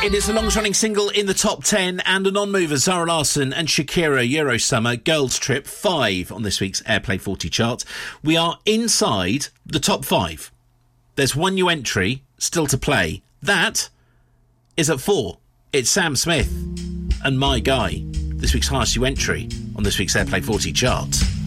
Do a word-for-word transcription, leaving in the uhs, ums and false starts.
Red is the longest-running single in the top ten, and a non-mover, Zara Larsson and Shakira, Eurosummer, Girls Trip, five on this week's Airplay forty chart. We are inside the top five. There's one new entry still to play. That is at four. It's Sam Smith and My Guy. This week's highest new entry on this week's Airplay forty chart.